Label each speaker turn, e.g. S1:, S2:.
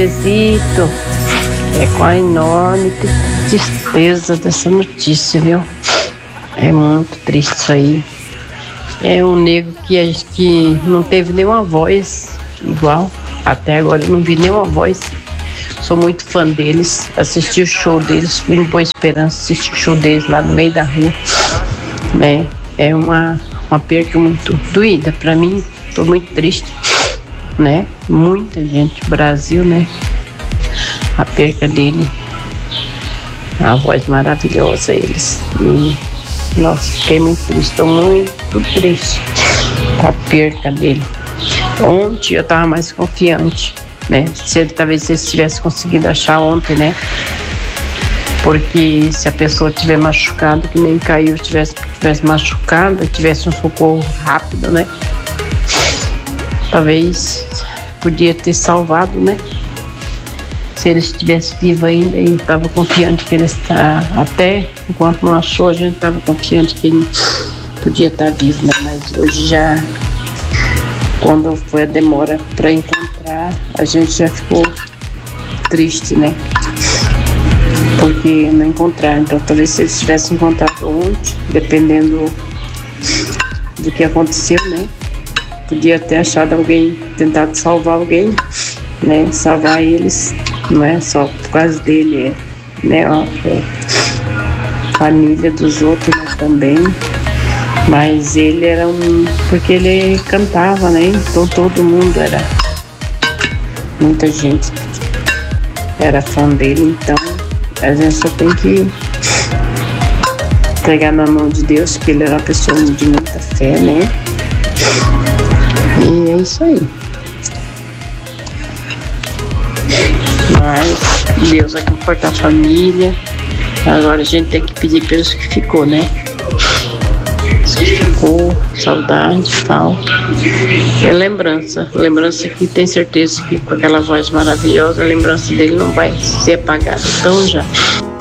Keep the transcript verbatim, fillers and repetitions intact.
S1: Zezito. É com a enorme tristeza dessa notícia, viu? É muito triste isso aí. É um negro que, que não teve nenhuma voz igual. Até agora eu não vi nenhuma voz. Sou muito fã deles. Assisti o show deles, fui em Boa Esperança, assisti o show deles lá no meio da rua. Né? É uma, uma perca muito doída pra mim. Tô muito triste, né? Muita gente, Brasil, né? A perca dele, a voz maravilhosa, eles. E, nossa, fiquei muito triste, estou muito triste com a perca dele. Ontem eu tava mais confiante, né? Se ele, talvez se ele tivesse conseguido achar ontem, né? Porque se a pessoa tiver machucado, que nem caiu, tivesse, tivesse machucado, tivesse um socorro rápido, né? Talvez podia ter salvado, né? Se ele estivesse vivo ainda, e estava confiante que ele está, até enquanto não achou, a gente estava confiante que ele podia estar vivo, né? Mas hoje já, quando foi a demora para encontrar, a gente já ficou triste, né? Porque não encontraram. Então talvez se eles tivessem encontrado ontem, dependendo do que aconteceu, né? Podia ter achado alguém, tentado salvar alguém, né? Salvar eles. Não é só por causa dele, é, né? Ó, é família dos outros, né, também. Mas ele era um... porque ele cantava, né? Então todo mundo era... muita gente era fã dele, então a gente só tem que entregar na mão de Deus, que ele era uma pessoa de muita fé, né? E é isso aí. Mas Deus vai confortar a família. Agora a gente tem que pedir pelos que ficou, né? Os que ficou, saudade, falta. É lembrança. Lembrança que tem certeza que com aquela voz maravilhosa, a lembrança dele não vai ser apagada tão já.